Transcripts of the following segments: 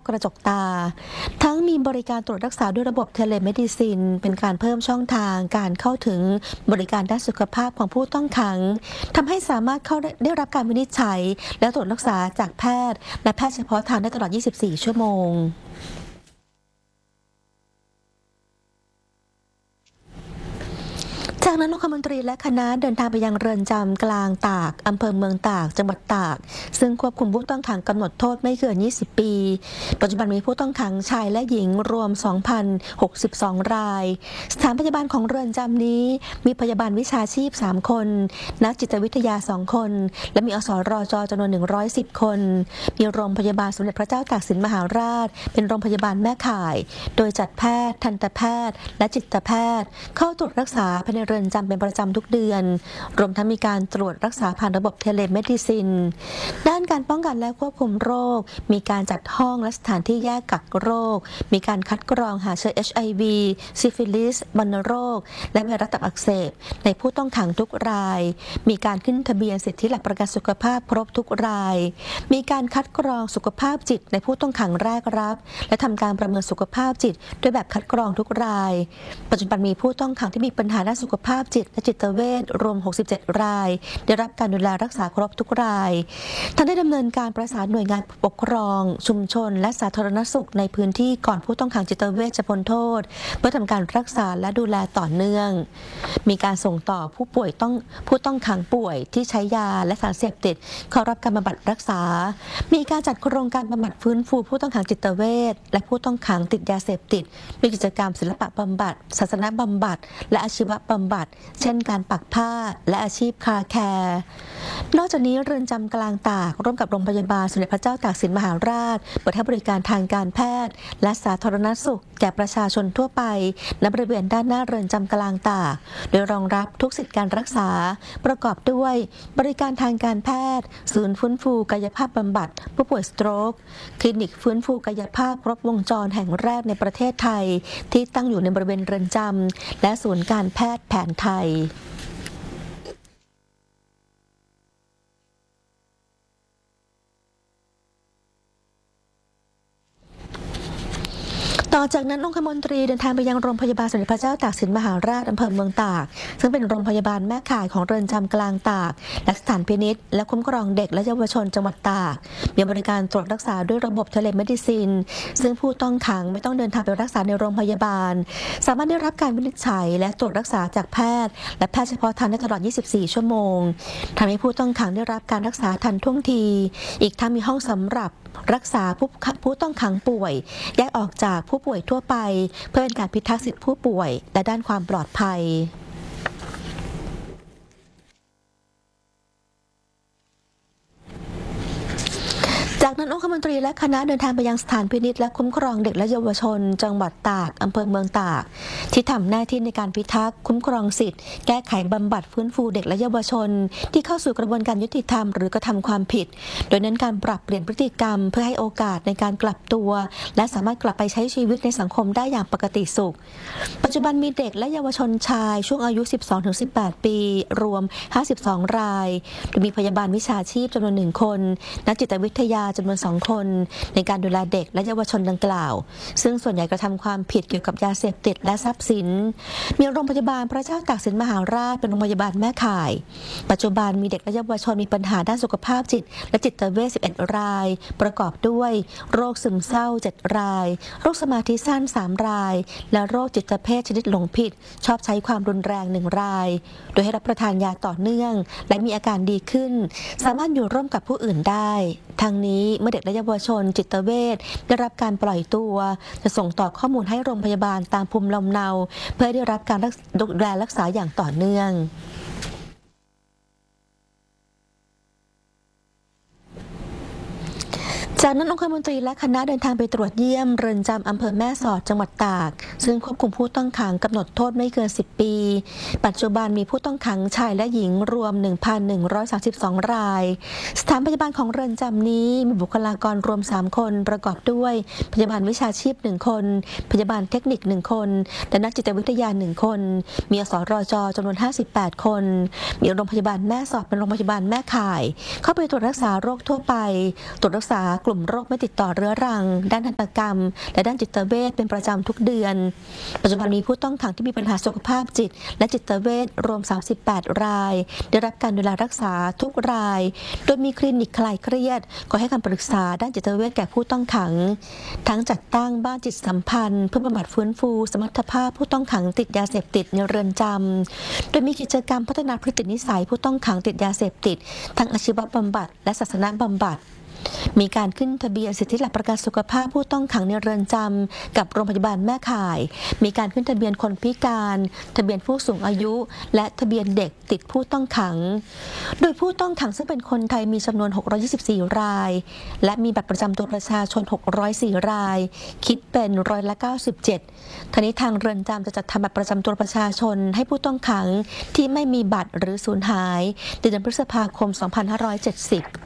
กระจกตาทั้งมีบริการตรวจรักษาด้วยระบบเทเลเมดิซินเป็นการเพิ่มช่องทางการเข้าถึงบริการด้านสุขภาพของผู้ต้องขังทำให้สามารถเข้าได้รับการวินิจฉัยและตรวจรักษาจากแพทย์และแพทย์เฉพาะทางได้ตลอด 24 ชั่วโมงจากนั้นองคมนตรีและคณะเดินทางไปยังเรือนจำกลางตากอำเภอเมืองตากจังหวัดตากซึ่งควบคุมผู้ต้องขังกำหนดโทษไม่เกิน 20 ปีปัจจุบันมีผู้ต้องขังชายและหญิงรวม 2,062 รายสถานพยาบาลของเรือนจำนี้มีพยาบาลวิชาชีพ 3 คนนักจิตวิทยา 2 คนและมีอสรจ.จำนวน 110 คนมีโรงพยาบาลสมเด็จพระเจ้าตากสินมหาราชเป็นโรงพยาบาลแม่ข่ายโดยจัดแพทย์ทันตแพทย์และจิตแพทย์เข้าตรวจรักษาภายในเรือนจำเป็นประจำทุกเดือนรวมทั้งมีการตรวจรักษาผ่านระบบเทเลเมดิซินด้านการป้องกันและควบคุมโรคมีการจัดห้องและสถานที่แยกกักโรคมีการคัดกรองหาเชื้อ HIV ซิฟิลิสวัณโรคและไวรัสตับอักเสบในผู้ต้องขังทุกรายมีการขึ้นทะเบียนสิทธิหลักประกันสุขภาพครบทุกรายมีการคัดกรองสุขภาพจิตในผู้ต้องขังแรกรับและทำการประเมินสุขภาพจิตด้วยแบบคัดกรองทุกรายปัจจุบันมีผู้ต้องขังที่มีปัญหาด้านสุขภาพจิตและจิตเวชรวม 67 รายได้รับการดูแลรักษาครบทุกรายท่านได้ดำเนินการประสานหน่วยงานปกครองชุมชนและสาธารณสุขในพื้นที่ก่อนผู้ต้องขังจิตเวชจะพ้นโทษเพื่อทำการรักษาและดูแลต่อเนื่องมีการส่งต่อผู้ต้องขังป่วยที่ใช้ยาและสารเสพติดเข้ารับการบำบัดรักษามีการจัดโครงการบำบัดฟื้นฟูผู้ต้องขังจิตเวชและผู้ต้องขังติดยาเสพติดมีกิจกรรมศิลปะบำบัดศาสนบำบัดและอาชีวบำบัดเช่นการปักผ้าและอาชีพคาแคร์นอกจากนี้เรือนจำกลางตากร่วมกับโรงพยาบาลสมเด็จพระเจ้าตากสินมหาราชเปิดให้บริการทางการแพทย์และสาธารณสุขแก่ประชาชนทั่วไปณบริเวณด้านหน้าเรือนจำกลางตากโดยรองรับทุกสิทธิการรักษาประกอบด้วยบริการทางการแพทย์ศูนย์ฟื้นฟูกายภาพบำบัดผู้ป่วยสโตรกคลินิกฟื้นฟูกายภาพครบวงจรแห่งแรกในประเทศไทยที่ตั้งอยู่ในบริเวณเรือนจำและศูนย์การแพทย์แผนไทยต่อจากนั้นองคมนตรีเดินทางไปยังโรงพยาบาลสมเด็จพระเจ้าตากสินมหาราชอำเภอเมืองตากซึ่งเป็นโรงพยาบาลแม่ข่ายของเรือนจำกลางตากและสถานพินิจและคุ้มครองเด็กและเยาวชนจังหวัดตากมีบริการตรวจรักษาด้วยระบบเทเลเมดิซินซึ่งผู้ต้องขังไม่ต้องเดินทางไปรักษาในโรงพยาบาลสามารถได้รับการวินิจฉัยและตรวจรักษาจากแพทย์และแพทย์เฉพาะทางได้ตลอด 24 ชั่วโมงทำให้ผู้ต้องขังได้รับการรักษาทันท่วงทีอีกทั้งมีห้องสำหรับรักษาผู้ต้องขังป่วยแยกออกจากผู้ป่วยทั่วไปเพื่อเป็นการพิทักษ์สิทธิผู้ป่วยและด้านความปลอดภัยจากนั้นองคมนตรีและคณะเดินทางไปยังสถานพินิจและคุ้มครองเด็กและเยาวชนจังหวัดตากอำเภอเมืองตากที่ทำหน้าที่ในการพิทักษ์คุ้มครองสิทธิแก้ไขบำบัดฟื้นฟูเด็กและเยาวชนที่เข้าสู่กระบวนการยุติธรรมหรือกระทำความผิดโดยเน้นการปรับเปลี่ยนพฤติกรรมเพื่อให้โอกาสในการกลับตัวและสามารถกลับไปใช้ชีวิตในสังคมได้อย่างปกติสุขปัจจุบันมีเด็กและเยาวชนชายช่วงอายุ 12-18 ปีรวม 52 รายโดยมีพยาบาลวิชาชีพจำนวน 1 คนนักจิตวิทยาจำนวน 2 คนในการดูแลเด็กและเยาวชนดังกล่าวซึ่งส่วนใหญ่กระทำความผิดเกี่ยวกับยาเสพติดและทรัพย์สินมีโรงพยาบาลพระเจ้าตากสินมหาราชเป็นโรงพยาบาลแม่ข่ายปัจจุบันมีเด็กและเยาวชนมีปัญหาด้านสุขภาพจิตและจิตเวช 11 รายประกอบด้วยโรคซึมเศร้า 7 รายโรคสมาธิสั้น 3 รายและโรคจิตเภทชนิดหลงผิดชอบใช้ความรุนแรง 1 รายโดยให้รับประทานยาต่อเนื่องและมีอาการดีขึ้นสามารถอยู่ร่วมกับผู้อื่นได้ทางนี้เมื่อเด็กและเยาวชนจิตเวชได้รับการปล่อยตัวจะส่งต่อข้อมูลให้โรงพยาบาลตามภูมิลำเนาเพื่อได้รับการดูแลรักษาอย่างต่อเนื่อง จากนั้นองคมนตรีและคณะเดินทางไปตรวจเยี่ยมเรือนจำอำเภอแม่สอดจังหวัดตากซึ่งควบคุมผู้ต้องขังกำหนดโทษไม่เกิน10 ปีปัจจุบันมีผู้ต้องขังชายและหญิงรวม 1,132 รายสถานพยาบาลของเรือนจำนี้มีบุคลากรรวม3 คนประกอบด้วยพยาบาลวิชาชีพ1 คนพยาบาลเทคนิค1 คนและนักจิตวิทยา1 คนมีอสรจ.จำนวน58 คนมีโรงพยาบาลแม่สอดเป็นโรงพยาบาลแม่ข่ายเข้าไปตรวจรักษาโรคทั่วไปตรวจรักษากลุ่มโรคไม่ติดต่อเรื้อรังด้านทันตกรรมและด้านจิตเวชเป็นประจำทุกเดือนปัจจุบันมีผู้ต้องขังที่มีปัญหาสุขภาพจิตและจิตเวชรวม38รายได้รับการดูแลรักษาทุกรายโดยมีคลินิกคลายเครียดก็ให้คำปรึกษาด้านจิตเวชแก่ผู้ต้องขังทั้งจัดตั้งบ้านจิตสัมพันธ์เพื่อบำบัดฟื้นฟูสมรรถภาพผู้ต้องขังติดยาเสพติดในเรือนจำโดยมีกิจกรรมพัฒนาพฤตินิสัยผู้ต้องขังติดยาเสพติดทั้งอาชีวบำบัดและศาสนบำบัดมีการขึ้นทะเบียนสิทธิหลักประกันสุขภาพผู้ต้องขังในเรือนจำกับโรงพยาบาลแม่ข่ายมีการขึ้นทะเบียนคนพิการทะเบียนผู้สูงอายุและทะเบียนเด็กติดผู้ต้องขังโดยผู้ต้องขังซึ่งเป็นคนไทยมีจำนวน624รายและมีบัตรประจำตัวประชาชน604รายคิดเป็น97%ทั้งนี้ทางเรือนจำจะจัดทำบัตรประจำตัวประชาชนให้ผู้ต้องขังที่ไม่มีบัตรหรือสูญหายในเดือนพฤษภาคม 2570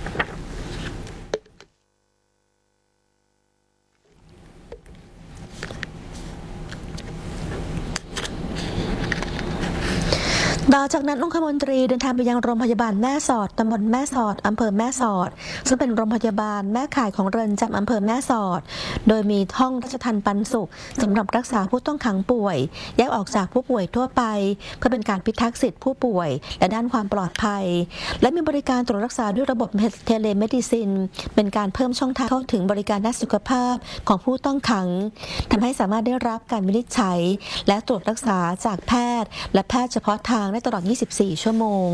ต่อจากนั้นองคมนตรีเดินทางไปยังโรงพยาบาลแม่สอดตำบลแม่สอดอำเภอแม่สอดซึ่งเป็นโรงพยาบาลแม่ข่ายของเรือนจำอำเภอแม่สอดโดยมีห้องราชทัณฑ์ปันสุขสำหรับรักษาผู้ต้องขังป่วยแยกออกจากผู้ป่วยทั่วไปเพื่อเป็นการพิทักษ์สิทธิผู้ป่วยและด้านความปลอดภัยและมีบริการตรวจรักษาด้วยระบบเทเลเมดิซินเป็นการเพิ่มช่องทางเข้าถึงบริการด้านสุขภาพของผู้ต้องขังทำให้สามารถได้รับการวินิจฉัยและตรวจรักษาจากแพทย์และแพทย์เฉพาะทางได้ตลอด24 ชั่วโมง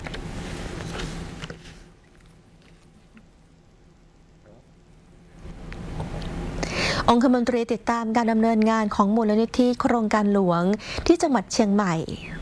องคมนตรีติดตามการดำเนินงานของมูลนิธิโครงการหลวงที่จังหวัดเชียงใหม่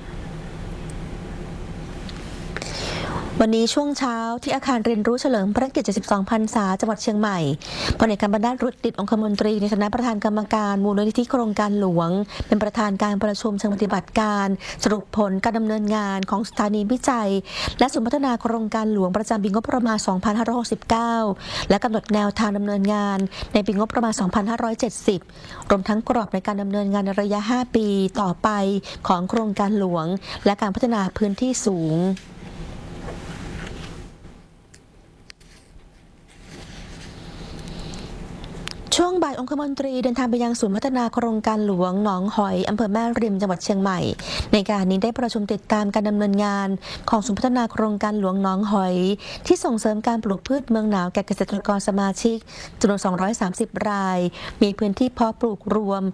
วันนี้ช่วงเช้าที่อาคารเรียนรู้เฉลิมพระเกียรติ72 พรรษาจังหวัดเชียงใหม่พลเอกบรรณาถ รุษดิษฐ์องคมนตรีในฐานะประธานกรรมการมูลนิธิโครงการหลวงเป็นประธานการประชุมเชิงปฏิบัติการสรุปผลการดำเนินงานของสถานีวิจัยและศูนย์พัฒนาโครงการหลวงประจำปีงบประมาณ 2569 และกำหนดแนวทางดำเนินงานในปีงบประมาณ 2570 รวมทั้งกรอบในการดำเนินงานในระยะ 5 ปีต่อไปของโครงการหลวงและการพัฒนาพื้นที่สูงช่วงบ่ายองคมนตรีเดินทางไปยังศูนย์พัฒนาโครงการหลวงหนองหอยอำเภอแม่ริมจังหวัดเชียงใหม่ในการนี้ได้ประชุมติดตามการดำเนินงานของศูนย์พัฒนาโครงการหลวงหนองหอยที่ส่งเสริมการปลูกพืชเมืองหนาวแก่เกษตรกรสมาชิกจำนวน230รายมีพื้นที่เพาะปลูกรวม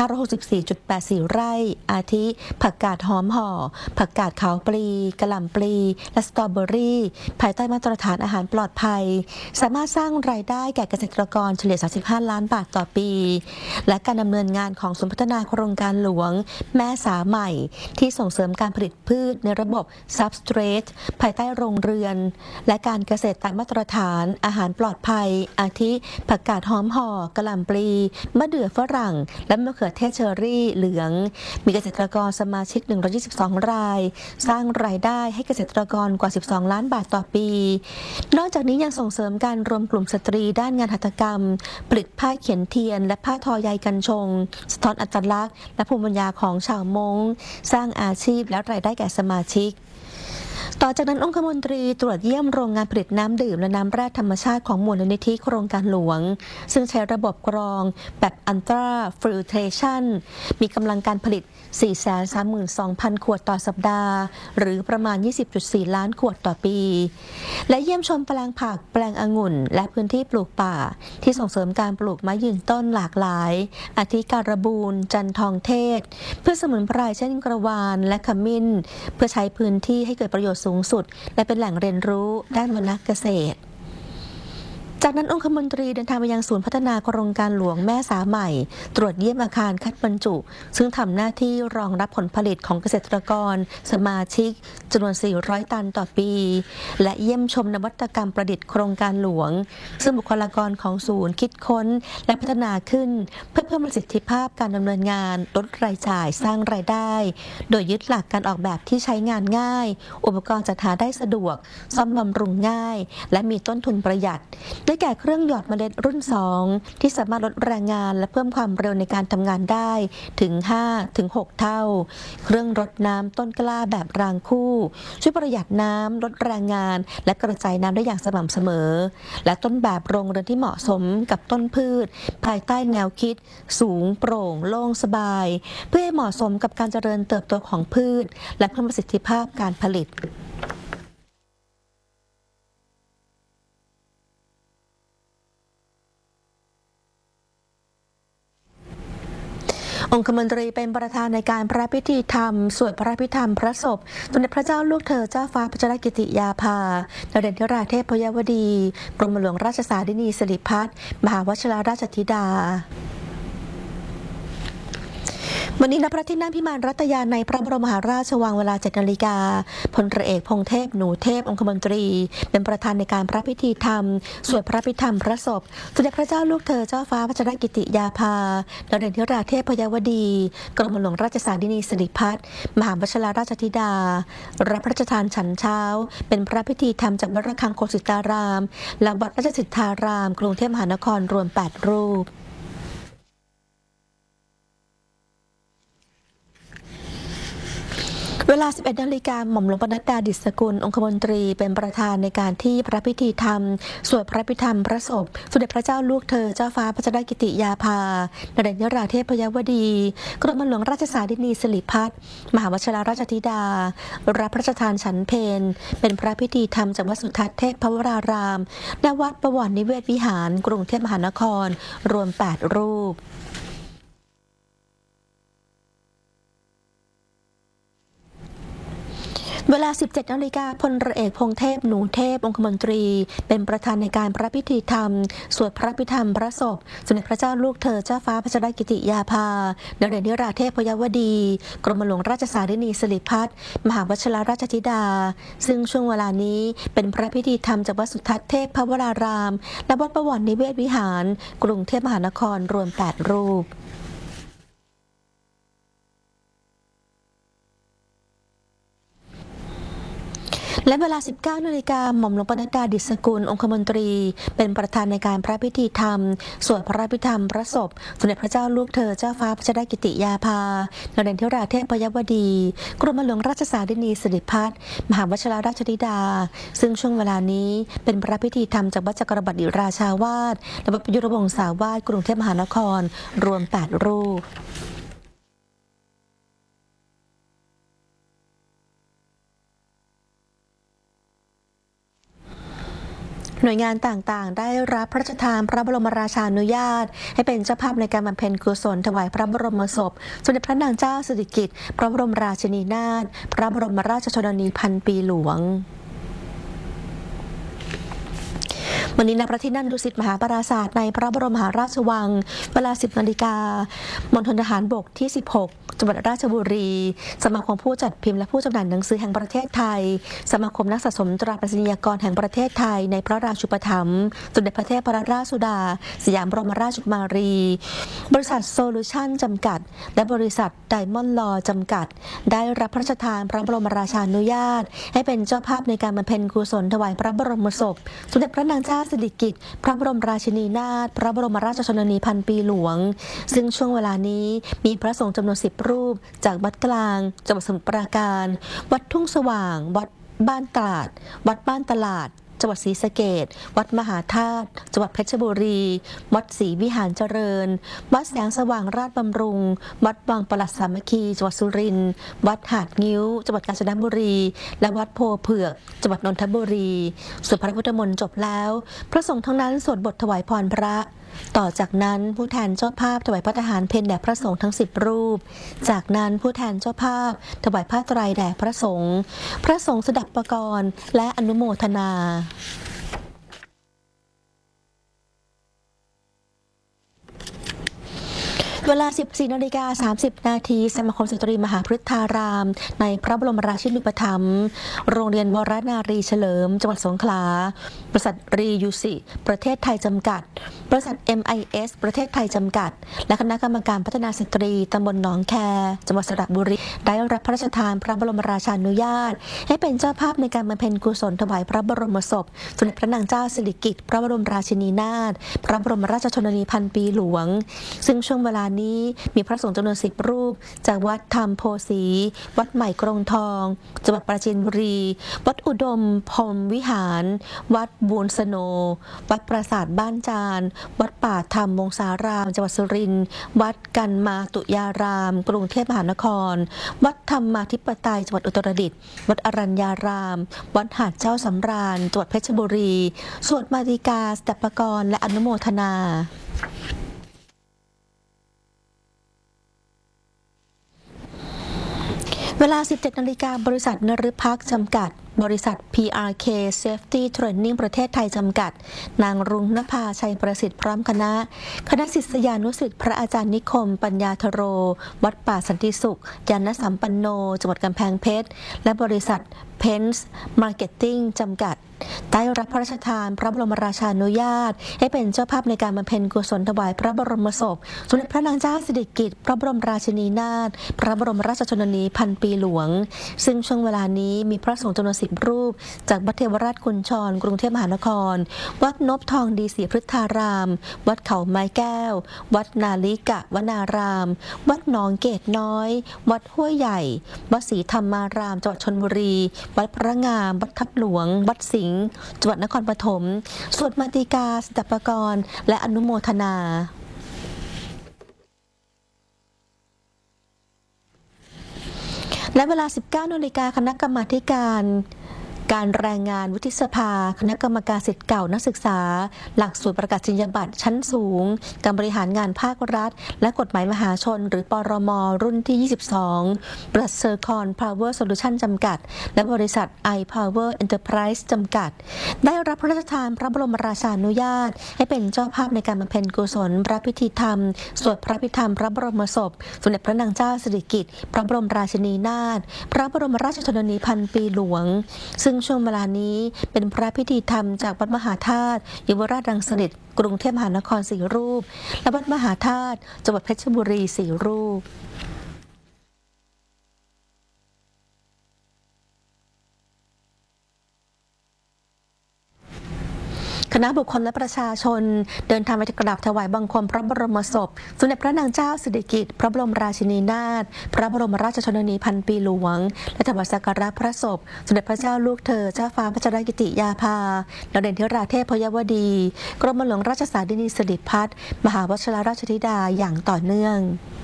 564.84 ไร่อาทิผักกาดหอมห่อผักกาดขาวปลีกะหล่ำปลีและสตรอเบอรี่ภายใต้มาตรฐานอาหารปลอดภัยสามารถสร้างรายได้แก่เกษตรกรเฉลี่ย35 ล้านบาทต่อปีและการดำเนินงานของศูนย์พัฒนาโครงการหลวงแม่สาใหม่ที่ส่งเสริมการผลิตพืชในระบบ Substrate ภายใต้โรงเรือนและการเกษตรตามมาตรฐานอาหารปลอดภัยอาทิผักกาดหอมห่อกะหล่ำปลีมะเดื่อฝรั่งและมะเขือเทศเชอรี่เหลืองมีเกษตรกรสมาชิก122รายสร้างรายได้ให้เกษตรกรกว่า12 ล้านบาทต่อปีนอกจากนี้ยังส่งเสริมการรวมกลุ่มสตรีด้านงานหัตถกรรมผลิตผ้าเขียนเทียนและผ้าทอใยกันชงสะท้อนอัตลักษณ์และภูมิปัญญาของชาวม้งสร้างอาชีพและรายได้แก่สมาชิกต่อจากนั้นองคมนตรีตรวจเยี่ยมโรงงานผลิตน้ำดื่มและน้ำแร่ธรรมชาติของมูลนิธิโครงการหลวงซึ่งใช้ระบบกรองแบบอัลตราฟิลเทรชันมีกำลังการผลิต 432,000 ขวดต่อสัปดาห์หรือประมาณ 20.4 ล้านขวดต่อปีและเยี่ยมชมแปลงผักแปลงองุ่นและพื้นที่ปลูกป่าที่ส่งเสริมการปลูกไม้ยืนต้นหลากหลายอาทิการบูนจันทองเทศเพื่อสมุนไพรเช่นกระวานและขมิ้นเพื่อใช้พื้นที่ให้เกิดประโยชน์สูงสุดและเป็นแหล่งเรียนรู้ด้านวรรณเกษตรจากนั้นองคมนตรีเดินทางไปยังศูนย์พัฒนาโครงการหลวงแม่สาใหม่ตรวจเยี่ยมอาคารคัดบรรจุซึ่งทำหน้าที่รองรับผลผลิตของเกษตรกรสมาชิกจำนวน400 ตันต่อปีและเยี่ยมชมนวัตกรรมประดิษฐ์โครงการหลวงซึ่งบุคลากรของศูนย์คิดค้นและพัฒนาขึ้นเพื่อเพิ่มประสิทธิภาพการดำเนินงานลดรายจ่ายสร้างรายได้โดยยึดหลักการออกแบบที่ใช้งานง่ายอุปกรณ์จัดหาได้สะดวกซ่อมบำรุงง่ายและมีต้นทุนประหยัดในได้แก่เครื่องหยอดเมล็ดรุ่น 2 ที่สามารถลดแรงงานและเพิ่มความเร็วในการทำงานได้ถึง 5-6 เท่าเครื่องรดน้ำต้นกล้าแบบรางคู่ช่วยประหยัดน้ำลดแรงงานและกระจายน้ำได้อย่างสม่ำเสมอและต้นแบบโรงเรือนที่เหมาะสมกับต้นพืชภายใต้แนวคิดสูงโปร่งโล่งสบายเพื่อให้เหมาะสมกับการเจริญเติบโตของพืชและเพิ่มประสิทธิภาพการผลิตองคมนตรีเป็นประธานในการพระพิธีธรรมสวดพระพิธรรมพระศพสมเด็จพระเจ้าลูกเธอเจ้าฟ้าพัชรกิติยาภานเรนทิราเทพยวดีกรมหลวงราชสารินีสิริพัฒน์มหาวชิราราชธิดาวันนี้ณพระที่นั่งพิมานรัตยาในพระบรมมหาราชวังเวลา 7 นาฬิกาพลเรือเอกพงษ์เทพหนูเทพองคมนตรีเป็นประธานในการพระพิธีธรรมสวดพระพิธรรมพระศพสมเด็จพระเจ้าลูกเธอเจ้าฟ้าพัชรกิติยาภานเรนทิราเทพยวดีกรมหลวงราชสารินีสิริพัฒน์มหาวชิราราชธิดารับพระราชทานฉันเช้าเป็นพระพิธีธรรมจากวัดระฆังโคสิตารามและวัดราชสิทธารามกรุงเทพมหานครรวม 8 รูปเวลา 11 นาฬิกาหม่อมหลวงปนัดดา ดิษฐกุลองคมนตรีเป็นประธานในการที่พระพิธีธรรมสวดพระพิธรรมพระศพสมเด็จพระเจ้าลูกเธอเจ้าฟ้าพัชรกิติยาภานเรนทิราเทพยวดีกรมหลวงราชสารินีสิริพัฒน์มหาวชิราราชธิดารับพระราชทานฉันเพลเป็นพระพิธีธรรมจากวัดสุทัศน์เทพวรารามณวัดประวัตินิเวศวิหารกรุงเทพมหานครรวม 8 รูปเวลา 17 นาฬิกาพลเรือเอกพงษ์เทพหนูเทพองคมนตรีเป็นประธานในการพระพิธีธรรมสวดพระพิธรรมพระศพสมเด็จพระเจ้าลูกเธอเจ้าฟ้าพัชรกิติยาภานเรนทิราเทพยวดีกรมหลวงราชสารินีสิริพัฒน์มหาวชิราราชธิดาซึ่งช่วงเวลานี้เป็นพระพิธีธรรมจากวัดสุทัศน์เทพวรารามและวัดประวัตินิเวศวิหารกรุงเทพมหานครรวม 8 รูปและเวลา 19 นาฬิกาหม่อมหลวงปนัดดา ดิษฐกุลองคมนตรีเป็นประธานในการพระพิธีธรรมสวดพระพิธรรมพระศพสมเด็จพระเจ้าลูกเธอเจ้าฟ้าพัชรกิติยาภานเรนทิราเทพยวดีกรมหลวงราชสารินีสิริพัฒน์มหาวชิราราชธิดาซึ่งช่วงเวลานี้เป็นพระพิธีธรรมจากวัดจักรบดิราชาวาสและวัดประยุรวงศาวาสกรุงเทพมหานครรวม 8 รูปหน่วยงานต่างๆได้รับพระราชทานพระบรมราชานุญาตให้เป็นเจ้าภาพในการบำเพ็ญกุศลถวายพระบรมศพสมเด็จพระนางเจ้าสิริกิติ์พระบรมราชินีนาถพระบรมราชชนนีพันปีหลวงวันนี้ณพระที่นั่งดุสิตมหาปราสาทในพระบรมมหาราชวังเวลา 10 นาฬิกามณฑลทหารบกที่ 16 จังหวัดราชบุรีสมาคมผู้จัดพิมพ์และผู้จำหน่ายหนังสือแห่งประเทศไทยสมาคมนักสะสมตราไปรษณียากรแห่งประเทศไทยในพระราชูปถัมภ์สมเด็จพระเทพรัตนราชสุดาสยามบรมราชกุมารีบริษัทโซลูชั่นจำกัดและบริษัทไดมอนด์ลอจำกัดได้รับพระราชทานพระบรมราชานุญาตให้เป็นเจ้าภาพในการบำเพ็ญกุศลถวายพระบรมศพสมเด็จพระนางเจ้าสิริกิติ์พระบรมราชินีนาถพระบรมราชชนนีพันปีหลวงซึ่งช่วงเวลานี้มีพระสงฆ์จำนวน 10 รูปจากวัดกลางจังหวัดสมุทรปราการวัดทุ่งสว่างวัดบ้านตลาดวัดบ้านตลาดจังหวัดศรีสะเกษวัดมหาธาตุจังหวัดเพชรบุรีวัดศรีวิหารเจริญวัดแสงสว่างราชบำรุงวัดวังปลัดสามัคคีจังหวัดสุรินทร์วัดหาดงิ้วจังหวัดกาญจนบุรีและวัดโพเผือกจังหวัดนนทบุรีสวดพระพุทธมนต์จบแล้วพระสงฆ์ทั้งนั้นสวดบทถวายพรพระต่อจากนั้นผู้แทนเจ้าภาพถวายพระทหารเพลแด่พระสงฆ์ทั้ง 10 รูปจากนั้นผู้แทนเจ้าภาพถวายผ้าไตรแด่พระสงฆ์พระสงฆ์สดับประกรณ์และอนุโมทนาเวลา 14:30 นาทีสมาคมสตรีมหาพฤทธารามในพระบรมราชินูปถัมภ์โรงเรียนวรนารีเฉลิมจังหวัดสงขลาบริษัทรียูสิประเทศไทยจำกัดบริษัท MIS ประเทศไทยจำกัดและคณะกรรมการพัฒนาสตรีตำบลหนองแคจังหวัดสระบุรีได้รับพระราชทานพระบรมราชานุญาตให้เป็นเจ้าภาพในการบำเพ็ญกุศลถวายพระบรมศพสมเด็จพระนางเจ้าสิริกิติ์พระบรมราชินีนาถพระบรมราชชนนีพันปีหลวงซึ่งช่วงเวลานี้มีพระสงฆ์จำนวน10 รูปจากวัดธรรมโพสีวัดใหม่กรงทองจังหวัดปราจีนบุรีวัดอุดมพรหมวิหารวัดบูนสโนวัดปราสาทบ้านจานวัดป่าธรรมวงศารามจังหวัดสุรินทร์วัดกันมาตุยารามกรุงเทพมหานครวัดธรรมาธิปไตยจังหวัดอุตรดิตถ์วัดอรัญญารามวัดหาดเจ้าสำราญจังหวัดเพชรบุรีสวดมาติกาสดับปกรณ์และอนุโมทนาเวลา 17 นาฬิกาบริษัทนฤพักษ์จำกัดบริษัท PRK Safety Training ประเทศไทยจำกัดนางรุ่งนภาชัยประสิทธิ์พร้อมคณะศิษยานุศิษย์พระอาจารย์นิคมปัญญาธโรวัดป่าสันติสุขยานสัมปันโนจังหวัดกำแพงเพชรและบริษัท Pence Marketing จำกัดได้รับพระราชทานพระบรมราชานุญาตให้เป็นเจ้าภาพในการบำเพ็ญกุศลถวายพระบรมศพสมเด็จพระนางเจ้าสิริกิติ์พระบรมราชินีนาถพระบรมราชชนนีพันปีหลวงซึ่งช่วงเวลานี้มีพระสงฆ์จำนวน10 รูปจากวัดเทวราชกุญชรกรุงเทพมหานครวัดนพทองดีศรีพฤทธารามวัดเขาไม้แก้ววัดนาลิกะวนารามวัดหนองเกตน้อยวัดห้วยใหญ่วัดศรีธรรมารามจังหวัดชลบุรีวัดพระงามวัดทับหลวงวัดสิงห์จังหวัดนครปฐมสวดมาติกาสดับปกรณ์และอนุโมทนาและเวลา 19 นาฬิกาคณะกรรมาธิการแรงงานวุฒิสภาคณะกรรมการศิษย์เก่านักศึกษาหลักสูตรประกาศนียบัตรชั้นสูงการบริหารงานภาครัฐและกฎหมายมหาชนหรือปรมรุ่นที่ 22 บริษัทเซอร์คอนพาวเวอร์โซลูชันจำกัดและบริษัท iPower Enterprise จำกัดได้รับพระราชทานพระบรมราชานุญาตให้เป็นเจ้าภาพในการบำเพ็ญกุศลพระพิธีธรรมสวดพระพิธรรมพระบรมศพสมเด็จพระนางเจ้าสิริกิติ์พระบรมราชินีนาถพระบรมราชชนนีพันปีหลวงซึ่งช่วงเวลานี้เป็นพระพิธีธรรมจากวัดมหาธาตุเยาวราชรังสิตกรุงเทพมหานคร4 รูปและวัดมหาธาตุจังหวัดเพชรบุรี4 รูปคณะบุคคลและประชาชนเดินทางไปกราบถวายบังคมพระบรมศพสมเด็จพระนางเจ้าสิริกิติ์พระบรมราชินีนาถพระบรมราชชนนีพันปีหลวงและถวายสักการะพระศพสมเด็จพระเจ้าลูกเธอเจ้าฟ้าพัชรกิติยาภาดาวเด่นธิราเทพยวดีกรมหลวงราชสารินีสิริพัฒน์มหาวชิรราชธิดาอย่างต่อเนื่อง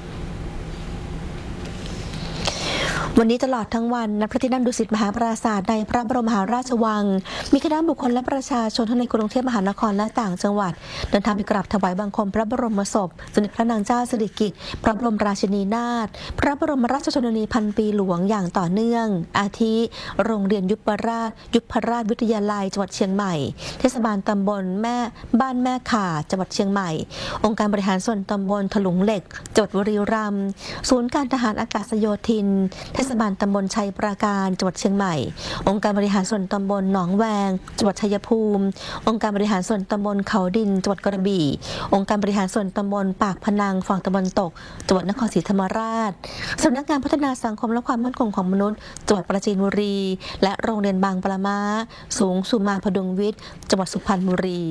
วันนี้ตลอดทั้งวันณพระที่นั่งดุสิตมหาปราสาทในพระบรมมหาราชวังมีคณะบุคคลและประชาชนทั้งในกรุงเทพมหานครและต่างจังหวัดเดินทางไปกราบถวายบังคมพระบรมศพสมเด็จพระนางเจ้าสิริกิติ์พระบรมราชินีนาถพระบรมราชชนนีพันปีหลวงอย่างต่อเนื่องอาทิโรงเรียนยุพราชวิทยาลัยจังหวัดเชียงใหม่เทศบาลตำบลบ้านแม่ข่าจังหวัดเชียงใหม่องค์การบริหารส่วนตำบลถลุงเหล็กจังหวัดบุรีรัมย์ศูนย์การทหารอากาศโยธินเทศบาลตำบลชัยปราการจังหวัดเชียงใหม่องค์การบริหารส่วนตำบลหนองแวงจังหวัดชัยภูมิองค์การบริหารส่วนตำบลเขาดินจังหวัดกระบี่องค์การบริหารส่วนตำบลปากพนังฝั่งตะวันตกจังหวัดนครศรีธรรมราชสำนักงานพัฒนาสังคมและความมั่นคงของมนุษย์จังหวัดปราจีนบุรีและโรงเรียนบางปะม้าสูงสุมาพดุงวิทย์จังหวัดสุพรรณบุรี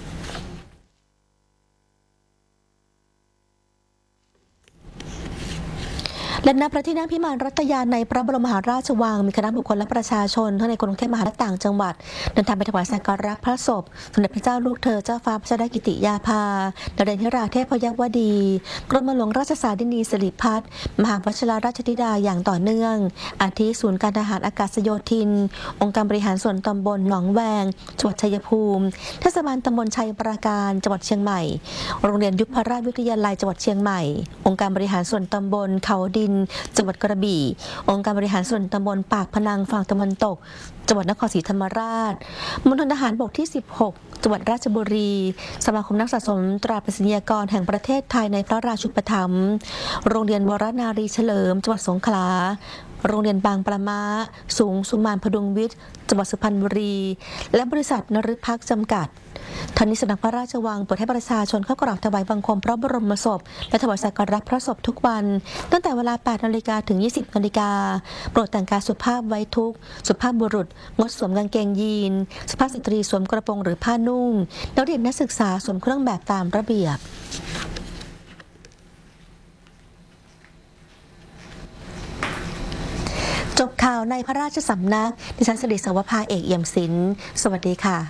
และณพระที่นั่งพิมานรัตยาในพระบรมมหาราชวังมีคณะบุคคลและประชาชนทั้งในกรุงเทพมหานครและต่างจังหวัดเดินทางไปถวายสักการะพระศพสมเด็จพระเจ้าลูกเธอเจ้าฟ้าพัชรกิติยาภาดาวเด่นธิราเทพยวดีกรมหลวงราชสารินีสิริพัฒน์มหาวชิรราชธิดาอย่างต่อเนื่องอาทิศูนย์การทหารอากาศโยธินองค์การบริหารส่วนตำบลหนองแวงจังหวัดชัยภูมิเทศบาลตำบลชัยปราการจังหวัดเชียงใหม่โรงเรียนยุพราชวิทยาลัยจังหวัดเชียงใหม่องค์การบริหารส่วนตำบลเขาดินนจังหวัดกระบี่องค์การบริหารส่วนตำบลปากพนังฝั่งตะวันตกจังหวัดนครศรีธรรมราชมณฑลทหารบกที่ 16 จังหวัดราชบุรีสมาคมนักสะสมตราไปรษณียากรแห่งประเทศไทยในพระราชูปถัมภ์โรงเรียนวรนารีเฉลิมจังหวัดสงขลาโรงเรียนบางปลาม้าสูงสุมานพดุงวิทย์จังหวัดสุพรรณบุรีและบริษัทนฤพักษ์จำกัดทั้งนี้สำนักพระราชวังเปิดให้ประชาชนเข้ากราบถวายบังคมพระบรมศพและถวายสักการะพระศพทุกวันตั้งแต่เวลา 8 นาฬิกาถึง 20 นาฬิกาโปรดแต่งกายสุภาพไว้ทุกข์สุภาพบุรุษงดสวมกางเกงยีนสุภาพสตรีสวมกระโปรงหรือผ้านุ่งนักเรียนนักศึกษาสวมเครื่องแบบตามระเบียบจบข่าวในพระราชสำนักดิฉันสิริสวภาเอกเอี่ยมศิลป์สวัสดีค่ะ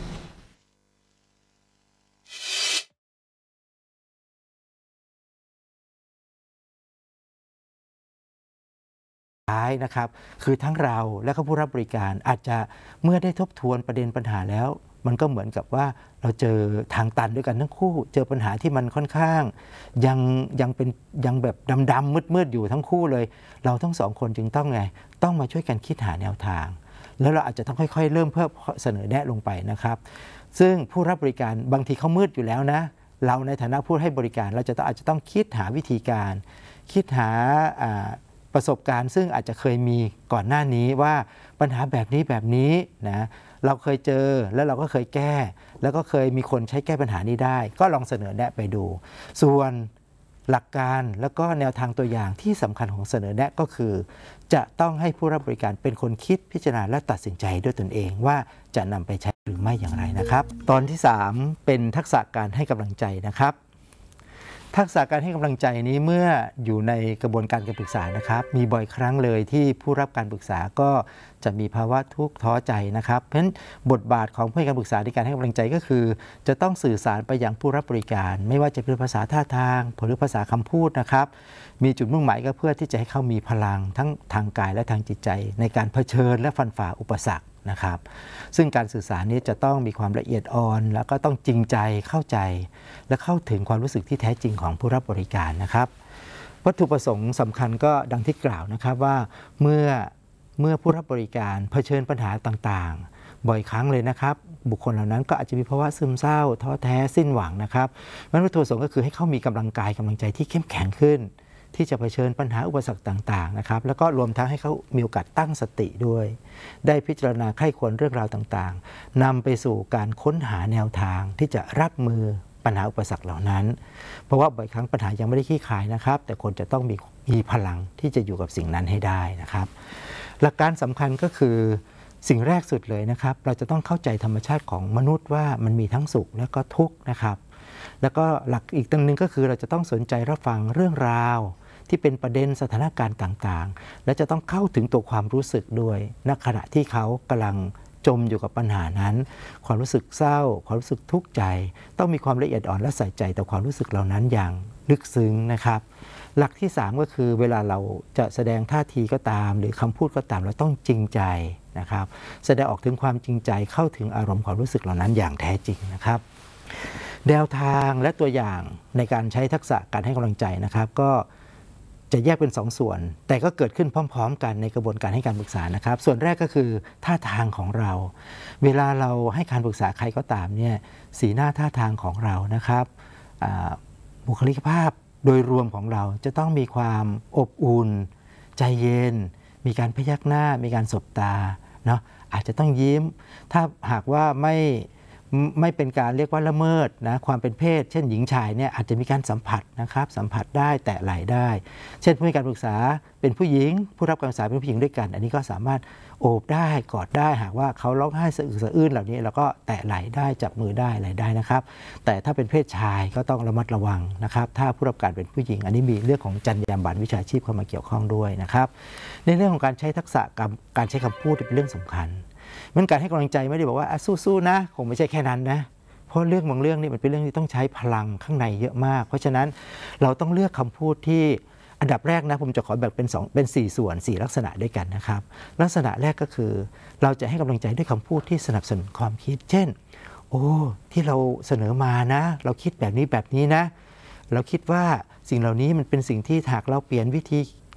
ท้ายนะครับคือทั้งเราและก็ผู้รับบริการอาจจะเมื่อได้ทบทวนประเด็นปัญหาแล้วมันก็เหมือนกับว่าเราเจอทางตันด้วยกันทั้งคู่เจอปัญหาที่มันค่อนข้างยังแบบดำๆมืดๆอยู่ทั้งคู่เลยเราทั้งสองคนจึงต้องต้องมาช่วยกันคิดหาแนวทางแล้วเราอาจจะต้องค่อยๆเริ่มเพื่อเสนอแนะลงไปนะครับซึ่งผู้รับบริการบางทีเขามืดอยู่แล้วนะเราในฐานะผู้ให้บริการเราอาจจะต้องคิดหาวิธีการคิดหาประสบการณ์ซึ่งอาจจะเคยมีก่อนหน้านี้ว่าปัญหาแบบนี้นะเราเคยเจอแล้วเราก็เคยแก้แล้วก็เคยมีคนใช้แก้ปัญหานี้ได้ก็ลองเสนอแนะไปดูส่วนหลักการแล้วก็แนวทางตัวอย่างที่สำคัญของเสนอแนะก็คือจะต้องให้ผู้รับบริการเป็นคนคิดพิจารณาและตัดสินใจด้วยตนเองว่าจะนำไปใช้หรือไม่อย่างไรนะครับตอนที่ 3 เป็นทักษะการให้กำลังใจนะครับทักษะการให้กำลังใจนี้เมื่ออยู่ในกระบวนการปรึกษานะครับมีบ่อยครั้งเลยที่ผู้รับการปรึกษาก็จะมีภาวะทุกข์ท้อใจนะครับเพราะฉะนั้นบทบาทของผู้ให้การปรึกษาในการให้กำลังใจก็คือจะต้องสื่อสารไปยังผู้รับบริการไม่ว่าจะเป็นภาษาท่าทางหรือภาษาคำพูดนะครับมีจุดมุ่งหมายก็เพื่อที่จะให้เขามีพลังทั้งทางกายและทางจิตใจในการเผชิญและฟันฝ่าอุปสรรคนะครับซึ่งการสื่อสารนี้จะต้องมีความละเอียดอ่อนแล้วก็ต้องจริงใจเข้าใจและเข้าถึงความรู้สึกที่แท้จริงของผู้รับบริการนะครับวัตถุประสงค์สำคัญก็ดังที่กล่าวนะครับว่าเมื่อผู้รับบริการเผชิญปัญหาต่างๆบ่อยครั้งเลยนะครับบุคคลเหล่านั้นก็อาจจะมีภาวะซึมเศร้าท้อแท้สิ้นหวังนะครับวัตถุประสงค์ก็คือให้เขามีกำลังกายกำลังใจที่เข้มแข็งขึ้นที่จะเผชิญปัญหาอุปสรรคต่างๆนะครับแล้วก็รวมทั้งให้เขามีโอกาสตั้งสติด้วยได้พิจารณาไข้ควรเรื่องราวต่างๆนำไปสู่การค้นหาแนวทางที่จะรับมือปัญหาอุปสรรคเหล่านั้นเพราะว่าบ่อยครั้งปัญหายังไม่ได้คลี่คลายนะครับแต่คนจะต้องมีพลังที่จะอยู่กับสิ่งนั้นให้ได้นะครับหลักการสำคัญก็คือสิ่งแรกสุดเลยนะครับเราจะต้องเข้าใจธรรมชาติของมนุษย์ว่ามันมีทั้งสุขและก็ทุกข์นะครับแล้วก็หลักอีกตัวนึงก็คือเราจะต้องสนใจรับฟังเรื่องราวที่เป็นประเด็นสถานการณ์ต่างๆและจะต้องเข้าถึงตัวความรู้สึกด้วยณขณะที่เขากำลังจมอยู่กับปัญหานั้นความรู้สึกเศร้าความรู้สึกทุกข์ใจต้องมีความละเอียดอ่อนและใส่ใจต่อความรู้สึกเหล่านั้นอย่างลึกซึ้งนะครับหลักที่ 3ก็คือเวลาเราจะแสดงท่าทีก็ตามหรือคำพูดก็ตามเราต้องจริงใจนะครับแสดงออกถึงความจริงใจเข้าถึงอารมณ์ความรู้สึกเหล่านั้นอย่างแท้จริงนะครับแนวทางและตัวอย่างในการใช้ทักษะการให้กำลังใจนะครับก็จะแยกเป็น2 ส่วนแต่ก็เกิดขึ้นพร้อมๆกันในกระบวนการให้การปรึกษานะครับส่วนแรกก็คือท่าทางของเราเวลาเราให้การปรึกษาใครก็ตามเนี่ยสีหน้าท่าทางของเรานะครับบุคลิกภาพโดยรวมของเราจะต้องมีความอบอุ่นใจเย็นมีการพยักหน้ามีการสบตาเนาะอาจจะต้องยิ้มถ้าหากว่าไม่เป็นการเรียกว่าละเมิดนะความเป็นเพศเช่นหญิงชายเนี่ยอาจจะมีการสัมผัสนะครับสัมผัสได้แตะไหล่ได้เช่นผู้ให้การปรึกษาเป็นผู้หญิงผู้รับการปรึกษาเป็นผู้หญิงด้วยกันอันนี้ก็สามารถโอบได้กอดได้หากว่าเขาร้องไห้สะอึกสะอื้นเหล่านี้เราก็แตะไหล่ได้จับมือได้อะไรได้นะครับแต่ถ้าเป็นเพศชายก็ต้องระมัดระวังนะครับถ้าผู้รับการเป็นผู้หญิงอันนี้มีเรื่องของจรรยาบรรณวิชาชีพเข้ามาเกี่ยวข้องด้วยนะครับในเรื่องของการใช้ทักษะการใช้คำพูดเป็นเรื่องสำคัญมันการให้กำลังใจไม่ได้บอกว่าสู้ๆนะคงไม่ใช่แค่นั้นนะเพราะเรื่องบางเรื่องนี่มันเป็นเรื่องที่ต้องใช้พลังข้างในเยอะมากเพราะฉะนั้นเราต้องเลือกคำพูดที่อันดับแรกนะผมจะขอแบ่งเป็น4 ส่วน4 ลักษณะด้วยกันนะครับลักษณะแรกก็คือเราจะให้กำลังใจด้วยคำพูดที่สนับสนุนความคิดเช่นโอ้ที่เราเสนอมานะเราคิดแบบนี้นะเราคิดว่าสิ่งเหล่านี้มันเป็นสิ่งที่หากเราเปลี่ยนวิธี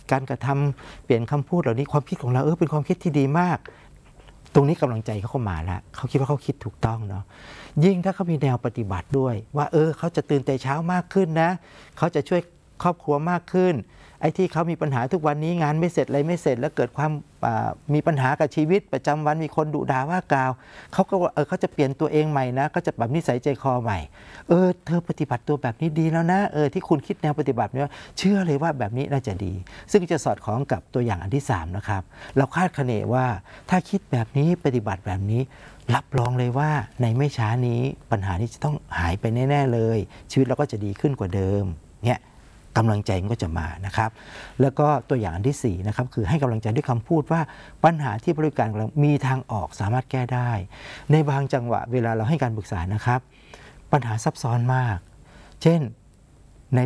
การกระทำเปลี่ยนคำพูดเหล่านี้ความคิดของเราเป็นความคิดที่ดีมากตรงนี้กำลังใจเขาเข้ามาแล้วเขาคิดว่าเขาคิดถูกต้องเนาะยิ่งถ้าเขามีแนวปฏิบัติด้วยว่าเขาจะตื่นแต่เช้ามากขึ้นนะเขาจะช่วยครอบครัวมากขึ้นไอ้ที่เขามีปัญหาทุกวันนี้งานไม่เสร็จอะไรไม่เสร็จแล้วเกิดความมีปัญหากับชีวิตประจำวันมีคนดุด่าว่ากล่าวเขาก็เขาจะเปลี่ยนตัวเองใหม่นะก็จะปรับนิสัยใจคอใหม่เธอปฏิบัติตัวแบบนี้ดีแล้วนะที่คุณคิดแนวปฏิบัติเนี่ยเชื่อเลยว่าแบบนี้น่าจะดีซึ่งจะสอดคล้องกับตัวอย่างอันที่3นะครับเราคาดคะเนว่าถ้าคิดแบบนี้ปฏิบัติแบบนี้รับรองเลยว่าในไม่ช้านี้ปัญหานี้จะต้องหายไปแน่ๆเลยชีวิตเราก็จะดีขึ้นกว่าเดิมเนี่ยกำลังใจมันก็จะมานะครับแล้วก็ตัวอย่างอันที่4นะครับคือให้กำลังใจด้วยคำพูดว่าปัญหาที่บริการเรามีทางออกสามารถแก้ได้ในบางจังหวะเวลาเราให้การปรึกษานะครับปัญหาซับซ้อนมากเช่น